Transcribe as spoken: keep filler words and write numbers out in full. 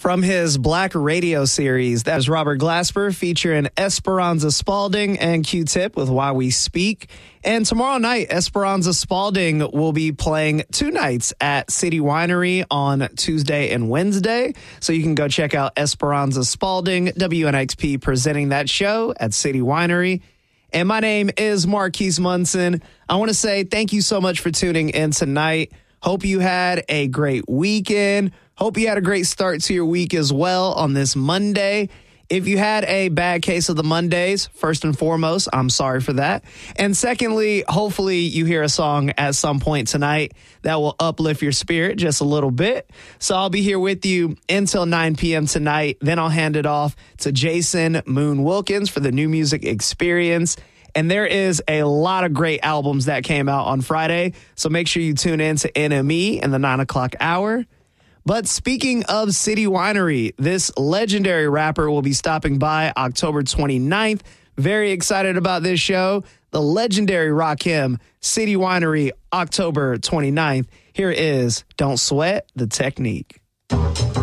From his Black Radio series, that is Robert Glasper featuring Esperanza Spalding and Q-Tip with Why We Speak. And tomorrow night, Esperanza Spalding will be playing two nights at City Winery on Tuesday and Wednesday. So you can go check out Esperanza Spalding, W N X P presenting that show at City Winery. And my name is Marquise Munson. I want to say thank you so much for tuning in tonight. Hope you had a great weekend. Hope you had a great start to your week as well on this Monday. If you had a bad case of the Mondays, first and foremost, I'm sorry for that. And secondly, hopefully you hear a song at some point tonight that will uplift your spirit just a little bit. So I'll be here with you until nine p.m. tonight. Then I'll hand it off to Jason Moon Wilkins for the New Music Experience. And there is a lot of great albums that came out on Friday. So make sure you tune in to N M E in the nine o'clock hour. But speaking of City Winery, this legendary rapper will be stopping by October twenty-ninth. Very excited about this show. The legendary Rakim, City Winery, October twenty-ninth. Here is Don't Sweat the Technique.